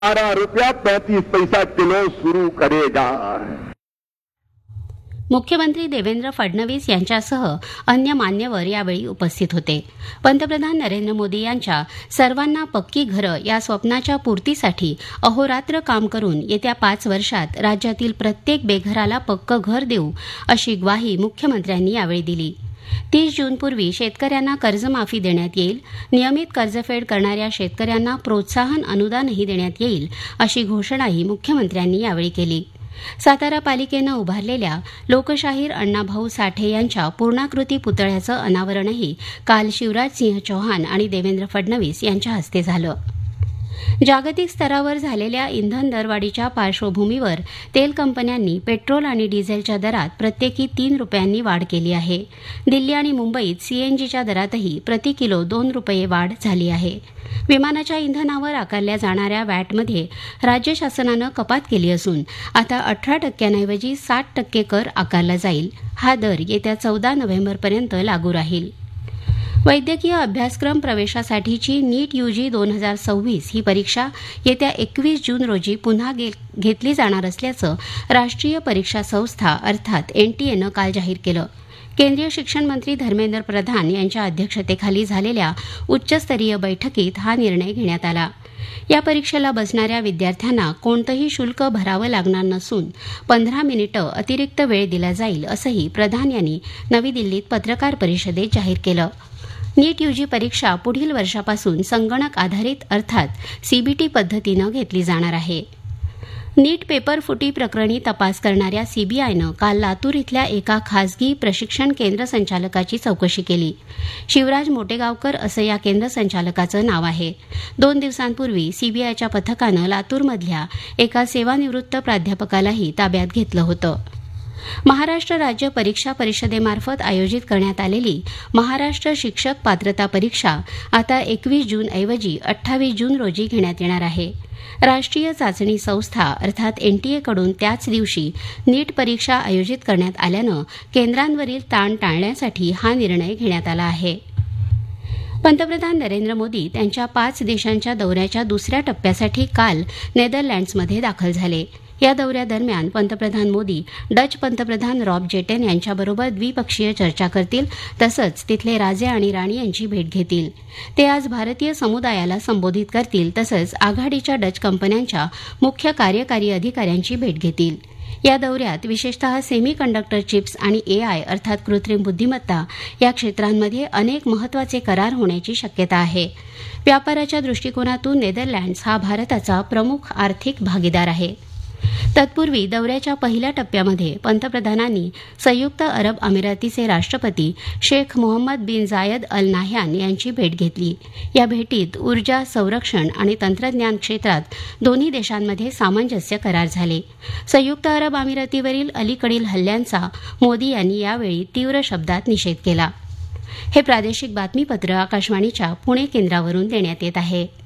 ₹12.35 kilo शुरू करेगा। मुख्यमंत्री देवेंद्र फडणवीस यांच्यासह अन्य मान्यवर यावेळी उपस्थित होते. पंतप्रधान नरेंद्र मोदी यांच्या सर्वांना पक्की घरं या स्वप्नाच्या पूर्तीसाठी अहोरात्र काम करून येत्या 5 वर्षात राज्यातील प्रत्येक बेघराला पक्कं घर देऊ अशी ग्वाही मुख्यमंत्र्यांनी यावेळी दिली. 30 जूनपूर्वी शेतकऱ्यांना कर्जमाफी देण्यात येईल, नियमित कर्जफेड करणाऱ्या शेतकऱ्यांना प्रोत्साहन अनुदानही देण्यात येईल अशी घोषणाही मुख्यमंत्र्यांनी यावेळी केली. सातारा पालिकेनं उभारलेल्या लोकशाहीर अण्णाभाऊ साठे यांच्या पूर्णाकृती पुतळ्याचं अनावरणही काल शिवराजसिंह चौहान आणि देवेंद्र फडणवीस यांच्या हस्ते झालं. जागतिक स्तरावर झालेल्या इंधन दरवाढीच्या पार्श्वभूमीवर तेल कंपन्यांनी पेट्रोल आणि डिझेलच्या दरात प्रत्येकी 3 रुपयांनी वाढ केली आहे. दिल्ली आणि मुंबईत सीएनजीच्या दरातही प्रति किलो 2 रुपये वाढ झाली आहे. विमानाच्या इंधनावर आकारल्या जाणाऱ्या वॅटमध्ये राज्य शासनानं कपात केली असून आता 18% 60% कर आकारला जाईल. हा दर येत्या 14 नोव्हेंबरपर्यंत लागू राहील. वैद्यकीय अभ्यासक्रम प्रवेशासाठीची नीट यूजी 2026 ही परीक्षा येत्या 21 जून रोजी पुन्हा घेतली जाणार असल्याचं राष्ट्रीय परीक्षा संस्था अर्थात एनटीएनं काल जाहीर केलं. केंद्रीय शिक्षण मंत्री धर्मेंद्र प्रधान यांच्या अध्यक्षतेखाली झालेल्या उच्चस्तरीय बैठकीत हा निर्णय घेण्यात आला. या परीक्षेला बसणाऱ्या विद्यार्थ्यांना कोणतंही शुल्क भरावं लागणार नसून 15 मिनिटं अतिरिक्त वेळ दिला जाईल असंही प्रधान यांनी नवी दिल्लीत पत्रकार परिषदेत जाहीर केलं. नीट यूजी परीक्षा पुढील वर्षापासून संगणक आधारित अर्थात सीबीटी पद्धतीनं घेतली जाणार आहे. नीट पेपर फुटी प्रकरणी तपास करणाऱ्या सीबीआयनं काल लातूर इथल्या एका खासगी प्रशिक्षण केंद्र संचालकाची चौकशी केली. शिवराज मोटेगावकर असं या केंद्र संचालकाचं नाव आहे. 2 दिवसांपूर्वी सीबीआयच्या पथकानं लातूरमधल्या एका सेवानिवृत्त प्राध्यापकालाही ताब्यात घेतलं होतं. महाराष्ट्र राज्य परीक्षा परिषदेमार्फत आयोजित करण्यात आलेली महाराष्ट्र शिक्षक पात्रता परीक्षा आता 21 जूनऐवजी 28 जून रोजी घेण्यात येणार आहे. राष्ट्रीय चाचणी संस्था अर्थात एनटीएकडून त्याच दिवशी नीट परीक्षा आयोजित करण्यात आल्यानं केंद्रांवरील ताण टाळण्यासाठी हा निर्णय घेण्यात आला आहे. पंतप्रधान नरेंद्र मोदी त्यांच्या 5 देशांच्या दौऱ्याच्या दुसऱ्या टप्प्यासाठी काल नेदरलँड्समध्ये दाखल झाले. या दौऱ्यादरम्यान पंतप्रधान मोदी डच पंतप्रधान रॉब जेटेन यांच्याबरोबर द्विपक्षीय चर्चा करतील तसंच तिथले राजे आणि राणी यांची भेट घेतील. ते आज भारतीय समुदायाला संबोधित करतील तसंच आघाडीच्या डच कंपन्यांच्या मुख्य कार्यकारी अधिकाऱ्यांची भेट घेतील. या दौऱ्यात विशेषतः सेमी कंडक्टर चिप्स आणि एआय अर्थात कृत्रिम बुद्धिमत्ता या क्षेत्रांमध्ये अनेक महत्वाचे करार होण्याची शक्यता आहे. व्यापाराच्या दृष्टिकोनातून नेदरलँड्स हा भारताचा प्रमुख आर्थिक भागीदार आहे. तत्पूर्वी दौऱ्याच्या पहिल्या टप्प्यामध्ये पंतप्रधानांनी संयुक्त अरब अमिरातीचे राष्ट्रपती शेख मोहम्मद बिन जायद अल नाह्यान यांची भेट घेतली. या भेटीत ऊर्जा, संरक्षण आणि तंत्रज्ञान क्षेत्रात दोन्ही देशांमध्ये सामंजस्य करार झाले. संयुक्त अरब अमिरातीवरील अलीकडील हल्ल्यांचा मोदी यांनी यावेळी तीव्र शब्दात निषेध केला. हे प्रादेशिक बातमीपत्र आकाशवाणीच्या पुणे केंद्रावरून देण्यात येत आहे.